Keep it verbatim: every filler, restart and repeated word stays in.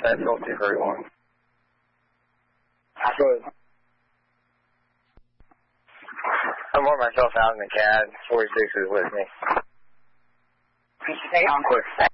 That's all two thirty-one. Go ahead. I'm more myself out in the C A D. forty-six is with me. Stay on course.